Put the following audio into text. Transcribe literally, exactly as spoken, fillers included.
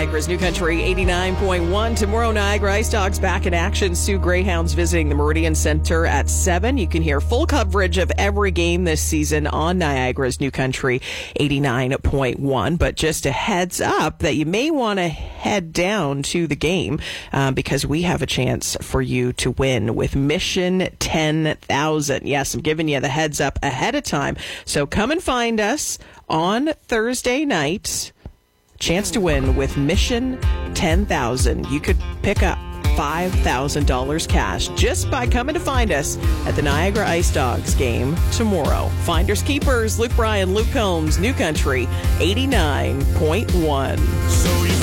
Niagara's New Country eighty-nine point one. Tomorrow, Niagara Ice Dogs back in action. Sioux Greyhounds visiting the Meridian Center at seven. You can hear full coverage of every game this season on Niagara's New Country eighty-nine point one. But just a heads up that you may want to head down to the game uh, because we have a chance for you to win with Mission ten thousand. Yes, I'm giving you the heads up ahead of time. So come and find us on Thursday night. Chance to win with Mission ten thousand. You could pick up five thousand dollars cash just by coming to find us at the Niagara Ice Dogs game tomorrow. Finders Keepers, Luke Bryan, Luke Combs, New Country eighty-nine point one. So